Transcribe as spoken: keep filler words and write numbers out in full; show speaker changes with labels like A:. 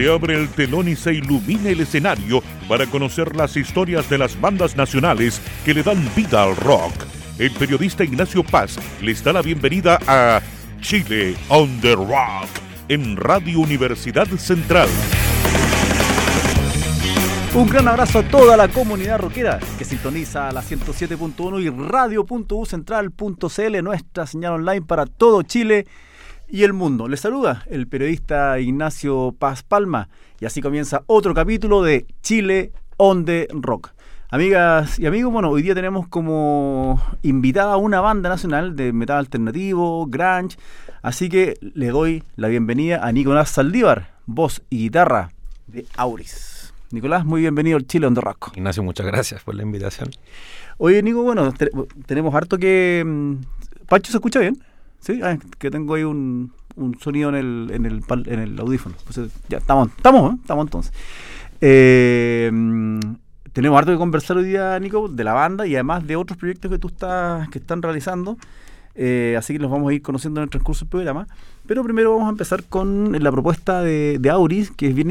A: Se abre el telón y se ilumina el escenario para conocer las historias de las bandas nacionales que le dan vida al rock. El periodista Ignacio Paz les da la bienvenida a Chile on the Rock en Radio Universidad Central.
B: Un gran abrazo a toda la comunidad rockera que sintoniza la ciento siete punto uno y radio punto u central punto c l, nuestra señal online para todo Chile y el mundo. Les saluda el periodista Ignacio Paz Palma y así comienza otro capítulo de Chile on the Rock. Amigas y amigos, bueno, hoy día tenemos como invitada a una banda nacional de metal alternativo, grunge, así que le doy la bienvenida a Nicolás Saldívar, voz y guitarra de Auris. Nicolás, muy bienvenido al Chile on the Rock.
C: Ignacio, muchas gracias por la invitación.
B: Oye, Nico, bueno, te, tenemos harto que... ¿Pancho se escucha bien? Sí, ah, que tengo ahí un, un sonido en el, en el, en el audífono. Pues ya, estamos, estamos, ¿eh? Estamos entonces. Eh, tenemos harto que conversar hoy día, Nico, de la banda y además de otros proyectos que tú estás, que están realizando. Eh, así que los vamos a ir conociendo en el transcurso del programa. Pero primero vamos a empezar con la propuesta de, de Auris, que es bien